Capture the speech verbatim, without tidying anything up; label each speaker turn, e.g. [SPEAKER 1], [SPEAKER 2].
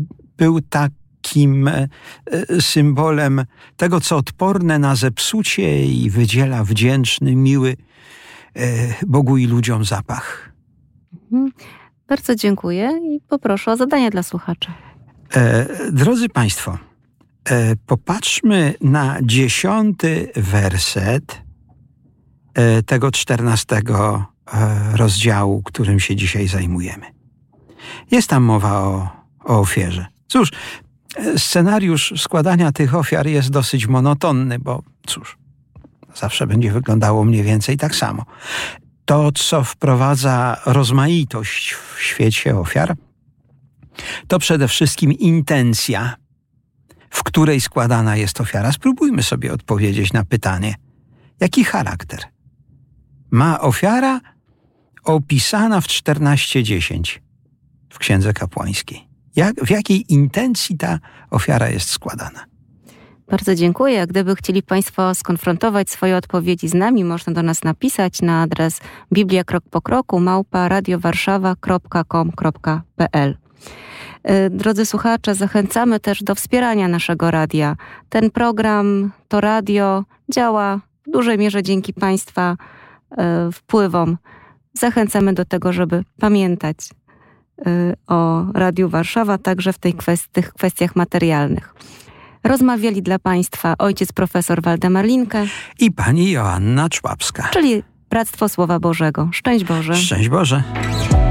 [SPEAKER 1] był takim symbolem tego, co odporne na zepsucie i wydziela wdzięczny, miły Bogu i ludziom zapach.
[SPEAKER 2] Mhm. Bardzo dziękuję i poproszę o zadanie dla słuchacza.
[SPEAKER 1] E, drodzy Państwo, e, popatrzmy na dziesiąty werset e, tego czternastego e, rozdziału, którym się dzisiaj zajmujemy. Jest tam mowa o, o ofierze. Cóż, scenariusz składania tych ofiar jest dosyć monotonny, bo cóż, zawsze będzie wyglądało mniej więcej tak samo. To, co wprowadza rozmaitość w świecie ofiar, to przede wszystkim intencja, w której składana jest ofiara. Spróbujmy sobie odpowiedzieć na pytanie, jaki charakter ma ofiara opisana w czternaście dziesięć w Księdze Kapłańskiej. Jak, w jakiej intencji ta ofiara jest składana?
[SPEAKER 2] Bardzo dziękuję. Gdyby chcieli Państwo skonfrontować swoje odpowiedzi z nami, można do nas napisać na adres biblia krok po kroku małpa radiowarszawa kropka com kropka pe el. Drodzy słuchacze, zachęcamy też do wspierania naszego radia. Ten program, to radio działa w dużej mierze dzięki Państwa wpływom. Zachęcamy do tego, żeby pamiętać o Radiu Warszawa, także w tej kwest- tych kwestiach materialnych. Rozmawiali dla Państwa ojciec profesor Waldemar Linke
[SPEAKER 1] i pani Joanna Człapska,
[SPEAKER 2] czyli Bractwo Słowa Bożego. Szczęść Boże.
[SPEAKER 1] Szczęść Boże.